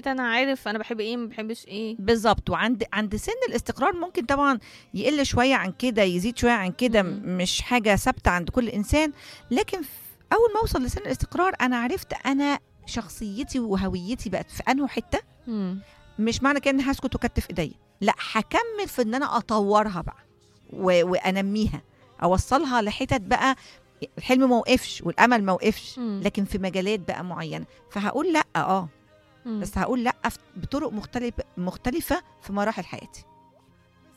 بقيت انا عارف انا بحب ايه ما بحبش ايه. بالظبط. وعند سن الاستقرار ممكن طبعا يقل شويه عن كده، يزيد شويه عن كده، مش حاجه ثابته عند كل انسان. لكن اول ما اوصل لسن الاستقرار انا عرفت انا شخصيتي وهويتي بقت في انه حته. مش معنى كده اني هسكت وكتف ايديا، لا، هكمل في ان انا اطورها بقى وانميها، اوصلها لحتت بقى الحلم ما وقفش والامل ما وقفش، لكن في مجالات بقى معينه. فهقول لا بس هقول لا بطرق مختلفه في مراحل حياتي.